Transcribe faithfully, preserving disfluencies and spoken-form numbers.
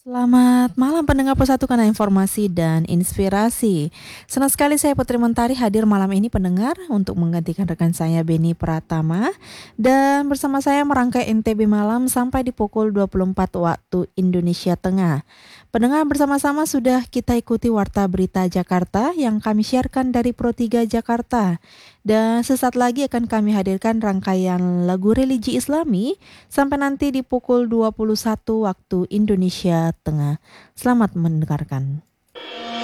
Selamat malam pendengar Persatukan Informasi dan Inspirasi. Senang sekali saya Putri Mentari hadir malam ini pendengar untuk menggantikan rekan saya Beni Pratama. Dan bersama saya merangkai N T B Malam sampai di pukul dua puluh empat waktu Indonesia Tengah. Pendengar bersama-sama sudah kita ikuti Warta Berita Jakarta yang kami siarkan dari Pro tiga Jakarta. Dan sesaat lagi akan kami hadirkan rangkaian lagu religi Islami sampai nanti di pukul dua puluh satu waktu Indonesia Tengah. Selamat mendengarkan.